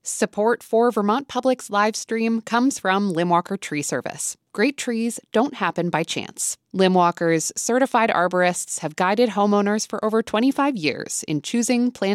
Support for Vermont Public's live stream comes from Limwalker Tree Service. Great trees don't happen by chance. Limwalker's certified arborists have guided homeowners for over 25 years in choosing, planting,